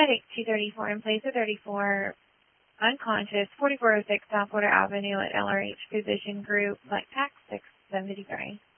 Medic 234 in place of 34, unconscious, 4406 South Water Avenue at LRH Physician Group, Black Tax 673.